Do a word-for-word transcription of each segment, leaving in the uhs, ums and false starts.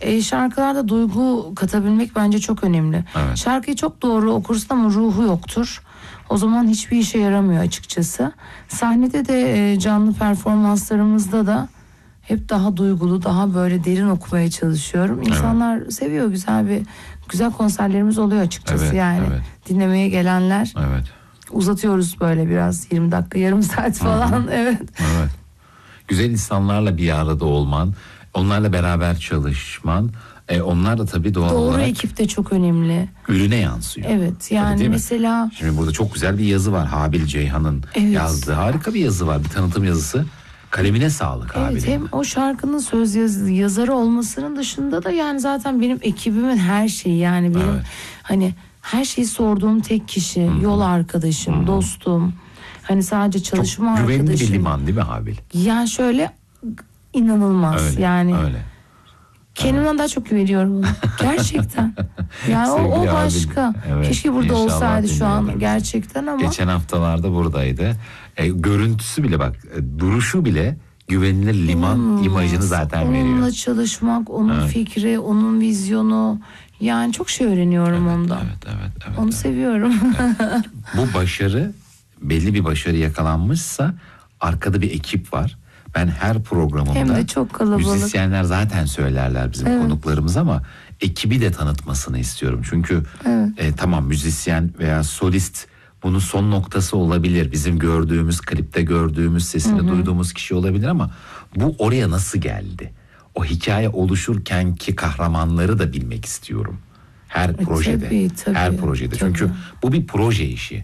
e, şarkılarda duygu katabilmek bence çok önemli. Evet. Şarkıyı çok doğru okursun ama ruhu yoktur. O zaman hiçbir işe yaramıyor açıkçası. Sahnede de e, canlı performanslarımızda da hep daha duygulu, daha böyle derin okumaya çalışıyorum. İnsanlar evet. seviyor, güzel bir güzel konserlerimiz oluyor açıkçası. Evet, yani evet. dinlemeye gelenler. Evet. Uzatıyoruz böyle biraz, yirmi dakika, yarım saat falan. Hı-hı. Evet. Evet. Güzel insanlarla bir arada olman, onlarla beraber çalışman, e, onlar da tabii doğal Doğru olarak... Doğru ekip de çok önemli. Ürüne yansıyor. Evet, yani mesela... Şimdi burada çok güzel bir yazı var. Habil Ceyhan'ın evet. yazdığı harika bir yazı var. Bir tanıtım yazısı. Kalemine sağlık evet, Habil'in. Hem o şarkının söz yaz- yazarı olmasının dışında da yani zaten benim ekibimin her şeyi, yani benim evet. hani her şeyi sorduğum tek kişi, Hı-hı. yol arkadaşım, Hı-hı. dostum. Hani sadece çalışma çok arkadaşım. Çok güvenli bir liman değil mi Habil? Yani şöyle inanılmaz öyle, yani. Öyle. Kendimden evet. daha çok güveniyorum ona. Gerçekten. Yani o, o başka. Evet, Keşke burada olsaydı şu an gerçekten ama. Geçen haftalarda buradaydı. E, görüntüsü bile bak, e, duruşu bile güvenilir liman hmm, imajını zaten onunla veriyor. Onunla çalışmak, onun evet. fikri, onun vizyonu. Yani çok şey öğreniyorum evet, ondan. Evet, evet, evet. Onu evet. seviyorum. Evet. Bu başarı, belli bir başarı yakalanmışsa arkada bir ekip var. Ben her programımda, hem de çok kalabalık. Müzisyenler zaten söylerler bizim evet. konuklarımız ama ekibi de tanıtmasını istiyorum. Çünkü evet. e, tamam müzisyen veya solist bunun son noktası olabilir. Bizim gördüğümüz, klipte gördüğümüz, sesini Hı-hı. duyduğumuz kişi olabilir ama bu oraya nasıl geldi? O hikaye oluşurkenki kahramanları da bilmek istiyorum. Her e, projede. Tabii, tabii, her projede. Tabii. Çünkü bu bir proje işi.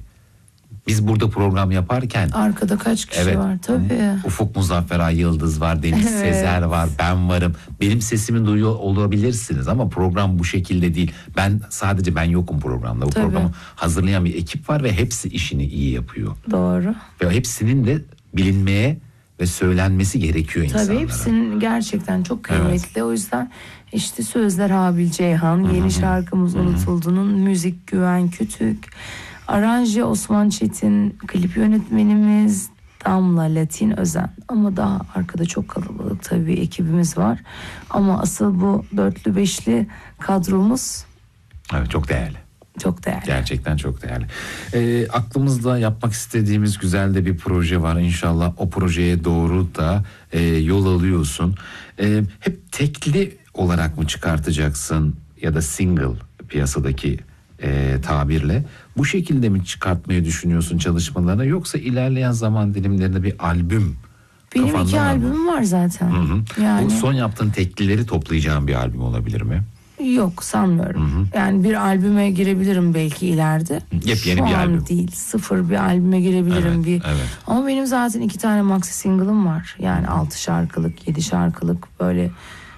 Biz burada program yaparken arkada kaç kişi evet, var tabii. Ufuk Muzaffer Ay Yıldız var, Deniz evet. Sezer var, ben varım. Benim sesimi duyuyor olabilirsiniz ama program bu şekilde değil. Ben sadece ben yokum programda. Bu tabii. programı hazırlayan bir ekip var ve hepsi işini iyi yapıyor. Doğru. Ve hepsinin de bilinmeye ve söylenmesi gerekiyor tabii insanlara. Tabii hepsinin gerçekten çok kıymetli. Evet. O yüzden işte sözler Habil Ceyhan, Hı-hı. yeni şarkımız Hı-hı. Unutuldu'nun müzik Güven Kütük. Aranje Osman Çetin, klip yönetmenimiz Damla Latin Özen. Ama daha arkada çok kalabalık tabii bir ekibimiz var. Ama asıl bu dörtlü beşli kadromuz evet çok değerli. Çok değerli. Gerçekten çok değerli. Ee, aklımızda yapmak istediğimiz güzel de bir proje var. İnşallah o projeye doğru da e, yol alıyorsun. E, hep tekli olarak mı çıkartacaksın ya da single piyasadaki E, tabirle bu şekilde mi çıkartmayı düşünüyorsun çalışmalarına, yoksa ilerleyen zaman dilimlerinde bir albüm benim iki albümüm var zaten. Hı hı. Yani... Bu son yaptığın teklileri toplayacağın bir albüm olabilir mi? Yok sanmıyorum. Hı hı. Yani bir albüme girebilirim belki ileride. Yepyeni Şu bir an albüm değil, sıfır bir albüme girebilirim evet, bir. Evet. Ama benim zaten iki tane maxi single'ım var. Yani altı şarkılık, yedi şarkılık böyle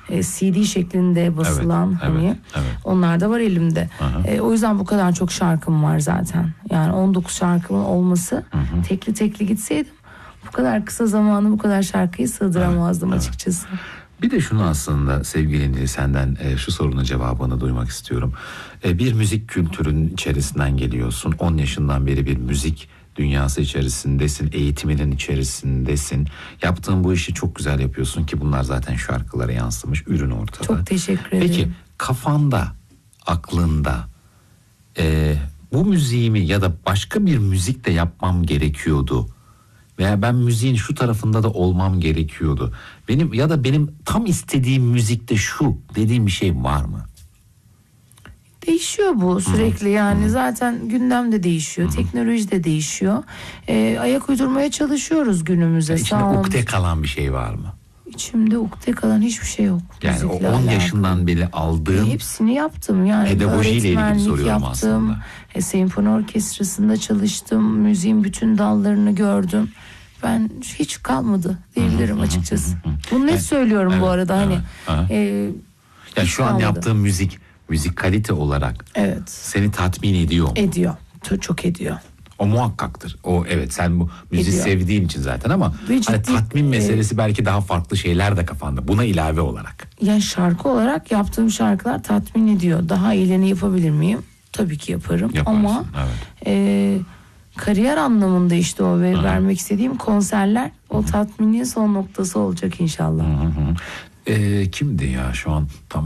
C D şeklinde basılan evet, hani evet, evet. onlar da var elimde. E, o yüzden bu kadar çok şarkım var zaten. Yani on dokuz şarkımın olması, hı hı. tekli tekli gitseydim bu kadar kısa zamanı bu kadar şarkıyı sığdıramazdım evet, açıkçası. Evet. Bir de şunu aslında sevgili Nil, senden e, şu sorunun cevabını duymak istiyorum. E, bir müzik kültürünün içerisinden geliyorsun. on yaşından beri bir müzik dünyası içerisindesin, eğitiminin içerisindesin. Yaptığın bu işi çok güzel yapıyorsun ki bunlar zaten şarkılara yansımış, ürün ortada. Çok teşekkür ederim. Peki kafanda, aklında e, bu müziğimi ya da başka bir müzik de yapmam gerekiyordu veya ben müziğin şu tarafında da olmam gerekiyordu. Benim ya da benim tam istediğim müzikte şu dediğim bir şey var mı? Değişiyor bu sürekli yani Hı-hı. zaten gündem de değişiyor, Hı-hı. teknoloji de değişiyor. Ee, ayak uydurmaya çalışıyoruz günümüze. Ya içinde ukde kalan bir şey var mı? İçimde ukde kalan hiçbir şey yok. Yani o on alakalı. Yaşından beri aldığım. E, hepsini yaptım yani. Pedagojiyle ilgili soruyorum yaptım. aslında. E, senfoni orkestrasında çalıştım. Müziğin bütün dallarını gördüm. Ben hiç kalmadı diyebilirim açıkçası. Bunu net yani, söylüyorum evet, bu arada evet, hani. Evet. E, yani şu an kalmadı. Yaptığım müzik, müzik kalite olarak evet. seni tatmin ediyor mu? Ediyor. Çok, çok ediyor. O muhakkaktır. O evet, sen bu müziği ediyor. Sevdiğin için zaten ama hani tatmin meselesi e, belki daha farklı şeyler de kafanda. Buna ilave olarak. Yani şarkı olarak yaptığım şarkılar tatmin ediyor. Daha iyilerini yapabilir miyim? Tabii ki yaparım. Yaparsın, ama evet. e, kariyer anlamında işte o ve Hı-hı. vermek istediğim konserler o tatminin son noktası olacak inşallah. Hı hı. E, kimdi ya şu an tam